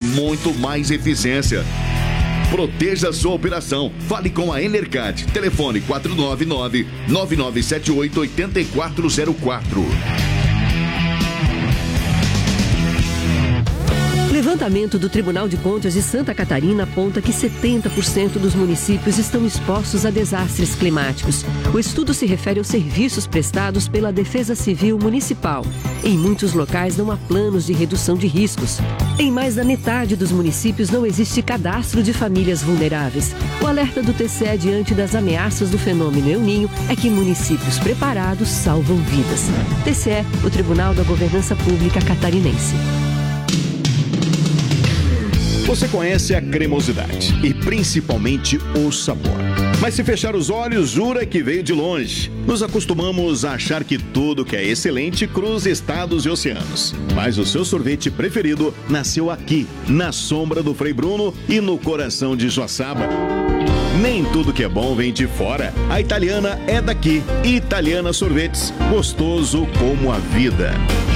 muito mais eficiência. Proteja sua operação. Fale com a Enercad. Telefone 499-9978-8404. Levantamento do Tribunal de Contas de Santa Catarina aponta que 70% dos municípios estão expostos a desastres climáticos. O estudo se refere aos serviços prestados pela Defesa Civil Municipal. Em muitos locais não há planos de redução de riscos. Em mais da metade dos municípios não existe cadastro de famílias vulneráveis. O alerta do TCE diante das ameaças do fenômeno El Niño é que municípios preparados salvam vidas. TCE, o Tribunal da Governança Pública Catarinense. Você conhece a cremosidade e principalmente o sabor. Mas se fechar os olhos, jura que veio de longe. Nos acostumamos a achar que tudo que é excelente cruza estados e oceanos. Mas o seu sorvete preferido nasceu aqui, na sombra do Frei Bruno e no coração de Joaçaba. Nem tudo que é bom vem de fora. A Italiana é daqui. Italiana Sorvetes. Gostoso como a vida.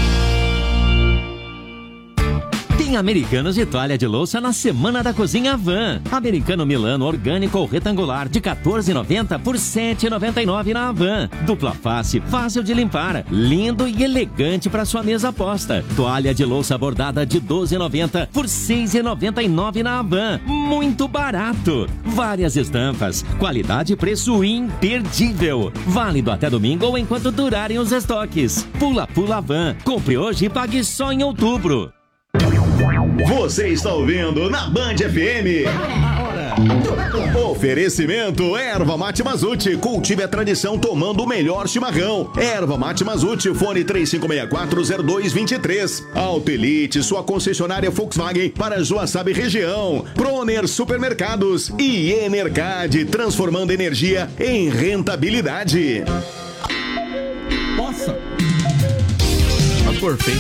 Tem Americanos de toalha de louça na Semana da Cozinha Havan. Americano Milano orgânico ou retangular de R$14,90 por R$7,99 na Havan. Dupla face, fácil de limpar, lindo e elegante para sua mesa posta. Toalha de louça bordada de R$12,90 por R$6,99 na Havan. Muito barato. Várias estampas, qualidade e preço imperdível. Válido até domingo ou enquanto durarem os estoques. Pula Havan. Compre hoje e pague só em outubro. Você está ouvindo na Band FM. Oferecimento Erva Mate Mazzucchi. Cultive a tradição tomando o melhor chimarrão. Erva Mate Mazzucchi, fone 35640223. Auto Elite, sua concessionária Volkswagen para Joaçaba e região. Proner Supermercados e Enercad, transformando energia em rentabilidade. Nossa! A cor feia.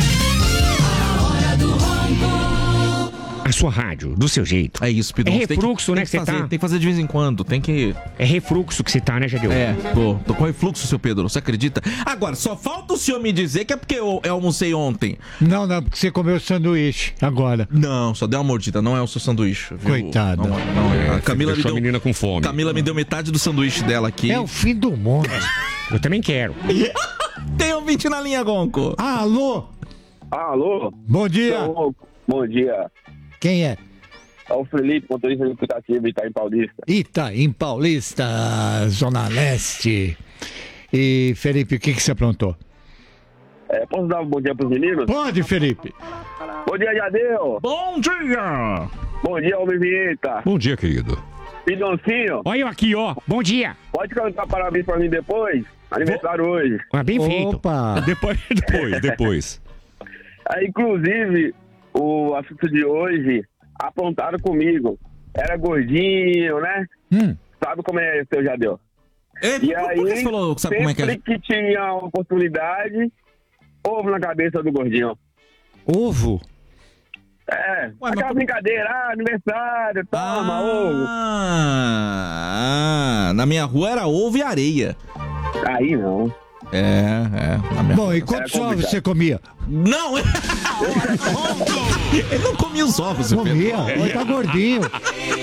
A sua rádio, do seu jeito. É isso, Pidão. É refluxo, né, que você tá? Tem que fazer de vez em quando, tem que... É refluxo que você tá, né, Jadeu? Tô com refluxo, seu Pedro, você acredita? Agora, só falta o senhor me dizer que é porque eu almocei ontem. Não, porque você comeu sanduíche agora. Não, só deu uma mordida, não é o seu sanduíche, viu? Coitada. Não é. A Camila me deu... menina com fome. Camila me deu metade do sanduíche dela aqui. É o fim do mundo. Eu também quero. Tem ouvinte na linha, Gonco. Alô? Alô? Bom dia. Bom dia. Quem é? É o Felipe, motorista de aplicativo Itaim Paulista. Itaim Paulista, Zona Leste. E, Felipe, o que você aprontou? Posso dar um bom dia pros meninos? Pode, Felipe. Bom dia, Jadeu. Bom dia. Bom dia, Homem Vinheta. Bom dia, querido. Pidoncinho. Olha eu aqui, ó. Bom dia. Pode cantar parabéns pra mim depois? Aniversário hoje. Bem feito. Opa. Depois. Inclusive, o assunto de hoje, aprontaram comigo. Era gordinho, né? Sabe como é, seu Jadeu? E aí, por que você falou, sabe como é que é? sempre que tinha oportunidade, ovo na cabeça do gordinho. Ovo? Aquela brincadeira, aniversário, toma, ovo. Na minha rua era ovo e areia. Aí não. Bom, e quantos ovos você comia? Não! Ele não comia os ovos, seu Pedro. Comia, ele tá gordinho.